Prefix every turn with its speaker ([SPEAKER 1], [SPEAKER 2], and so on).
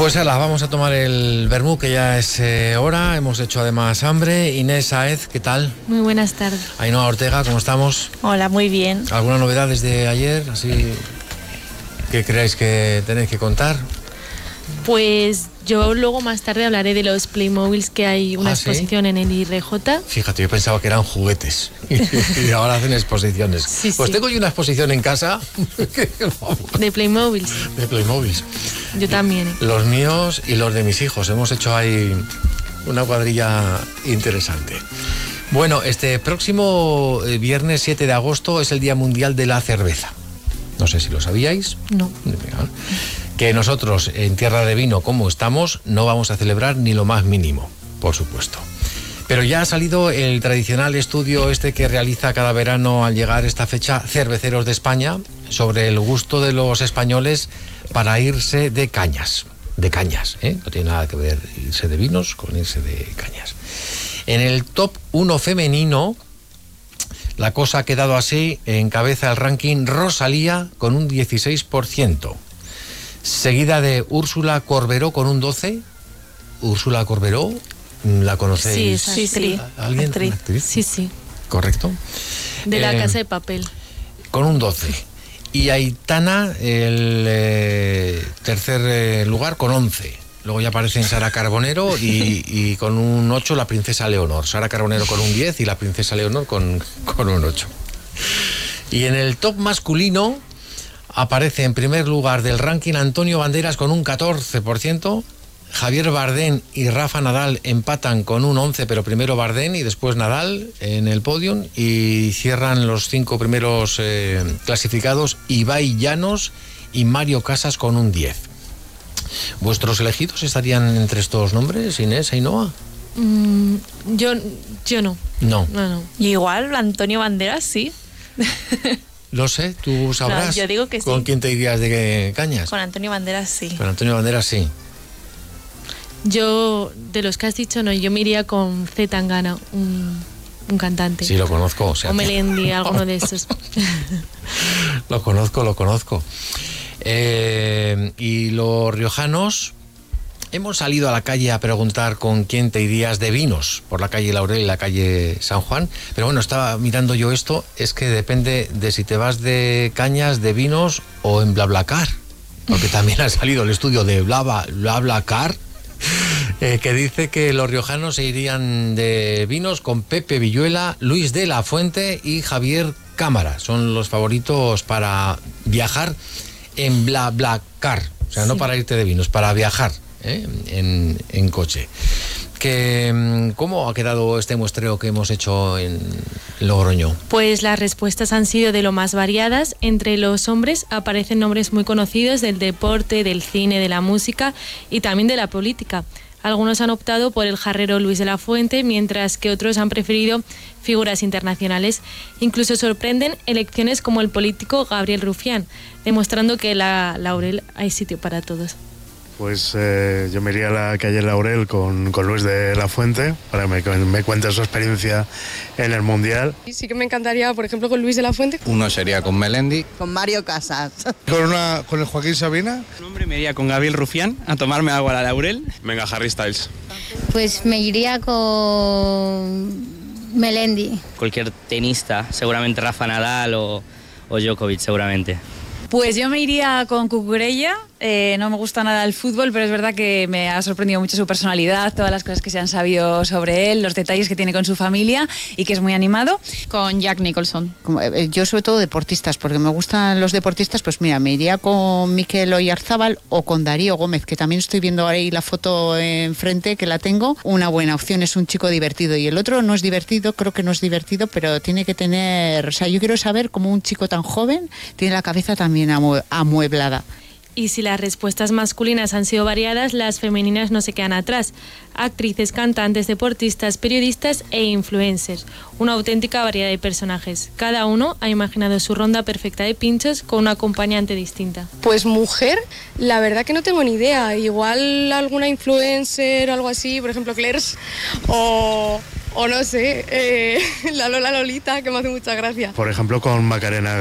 [SPEAKER 1] Pues ala, vamos a tomar el vermú, que ya es hora. Hemos hecho además hambre. Inés Sáez, ¿qué tal?
[SPEAKER 2] Muy buenas tardes.
[SPEAKER 1] Ainhoa Ortega, ¿cómo estamos?
[SPEAKER 3] Hola, muy bien.
[SPEAKER 1] ¿Alguna novedad desde ayer? Así que creáis que tenéis que contar.
[SPEAKER 2] Pues yo luego más tarde hablaré de los Playmobiles, que hay una exposición en el IRJ.
[SPEAKER 1] Fíjate, yo pensaba que eran juguetes y ahora hacen exposiciones.
[SPEAKER 2] Sí,
[SPEAKER 1] pues
[SPEAKER 2] sí.
[SPEAKER 1] tengo yo una exposición en casa
[SPEAKER 2] De Playmobiles.
[SPEAKER 1] de Playmobiles.
[SPEAKER 2] Yo también.
[SPEAKER 1] Los míos y los de mis hijos. Hemos hecho ahí una cuadrilla interesante. Bueno, este próximo viernes 7 de agosto es el Día Mundial de la Cerveza. No sé si lo sabíais.
[SPEAKER 2] No.
[SPEAKER 1] Que nosotros, en Tierra de Vino, como estamos, no vamos a celebrar ni lo más mínimo, por supuesto. Pero ya ha salido el tradicional estudio que realiza cada verano al llegar esta fecha Cerveceros de España, sobre el gusto de los españoles para irse de cañas. De cañas, ¿eh? No tiene nada que ver irse de vinos con irse de cañas. En el top 1 femenino, la cosa ha quedado así: encabeza el ranking Rosalía con un 16%. Seguida de Úrsula Corberó con un 12%. Úrsula Corberó, ¿la conocéis?
[SPEAKER 2] Sí.
[SPEAKER 1] ¿Alguien?
[SPEAKER 3] Actriz.
[SPEAKER 1] ¿Actriz?
[SPEAKER 2] Sí.
[SPEAKER 1] Correcto.
[SPEAKER 2] De La Casa de Papel.
[SPEAKER 1] Con un 12%. Y Aitana, el tercer lugar, con 11%. Luego ya aparecen Sara Carbonero y con un 8% la princesa Leonor. Sara Carbonero con un 10% y la princesa Leonor con un 8%. Y en el top masculino aparece en primer lugar del ranking Antonio Banderas con un 14%. Javier Bardem y Rafa Nadal empatan con un 11%, pero primero Bardem y después Nadal en el podium. Y cierran los 5 primeros clasificados Ibai Llanos y Mario Casas con un 10%. ¿Vuestros elegidos estarían entre estos nombres, Inés, Ainhoa?
[SPEAKER 2] Yo no.
[SPEAKER 1] No.
[SPEAKER 2] No.
[SPEAKER 3] Y igual Antonio Banderas, sí.
[SPEAKER 1] Lo sé, tú sabrás.
[SPEAKER 3] No, yo digo que sí.
[SPEAKER 1] ¿Con quién te irías de cañas?
[SPEAKER 3] Con Antonio Banderas, sí.
[SPEAKER 1] Con Antonio Banderas, sí.
[SPEAKER 2] Yo, de los que has dicho, no. Yo me iría con C. Tangana, un cantante.
[SPEAKER 1] Sí, lo conozco. O
[SPEAKER 2] Melendi, alguno de esos.
[SPEAKER 1] Lo conozco. Y los riojanos, hemos salido a la calle a preguntar con quién te irías de vinos, por la calle Laurel y la calle San Juan. Pero bueno, estaba mirando yo esto, es que depende de si te vas de cañas, de vinos o en BlaBlaCar. Porque también ha salido el estudio de BlaBlaCar, que dice que los riojanos se irían de vinos con Pepe Villuela, Luis de la Fuente y Javier Cámara. Son los favoritos para viajar en BlaBlaCar. O sea, no para irte de vinos, para viajar en coche. ¿Cómo ha quedado este muestreo que hemos hecho en Logroño?
[SPEAKER 2] Pues las respuestas han sido de lo más variadas. Entre los hombres aparecen nombres muy conocidos del deporte, del cine, de la música y también de la política. Algunos han optado por el jarrero Luis de la Fuente, mientras que otros han preferido figuras internacionales. Incluso sorprenden elecciones como el político Gabriel Rufián, demostrando que en la Laurel hay sitio para todos.
[SPEAKER 4] Pues yo me iría a la calle Laurel con Luis de la Fuente para que me cuente su experiencia en el Mundial.
[SPEAKER 5] Sí que me encantaría, por ejemplo, con Luis de la Fuente.
[SPEAKER 6] Uno sería con Melendi.
[SPEAKER 7] Con Mario Casas.
[SPEAKER 4] ¿Con el Joaquín Sabina?
[SPEAKER 8] Un hombre me iría con Gabriel Rufián a tomarme agua a la Laurel.
[SPEAKER 9] Venga, Harry Styles.
[SPEAKER 10] Pues me iría con Melendi.
[SPEAKER 11] Cualquier tenista, seguramente Rafa Nadal o Djokovic, seguramente.
[SPEAKER 12] Pues yo me iría con Cucurella. No me gusta nada el fútbol, pero es verdad que me ha sorprendido mucho su personalidad, todas las cosas que se han sabido sobre él, los detalles que tiene con su familia y que es muy animado.
[SPEAKER 13] Con Jack Nicholson.
[SPEAKER 7] Yo sobre todo deportistas, porque me gustan los deportistas. Pues mira, me iría con Mikel Oyarzábal o con Darío Gómez, que también estoy viendo ahí la foto enfrente, que la tengo. Una buena opción, es un chico divertido. Y el otro no es divertido, creo que no es divertido, pero tiene que tener... O sea, yo quiero saber cómo un chico tan joven tiene la cabeza también amueblada.
[SPEAKER 2] Y si las respuestas masculinas han sido variadas, las femeninas no se quedan atrás. Actrices, cantantes, deportistas, periodistas e influencers. Una auténtica variedad de personajes. Cada uno ha imaginado su ronda perfecta de pinchos con una acompañante distinta.
[SPEAKER 5] Pues mujer, la verdad que no tengo ni idea. Igual alguna influencer o algo así, por ejemplo Claire's o no sé, la Lola Lolita, que me hace mucha gracia.
[SPEAKER 4] Por ejemplo, con Macarena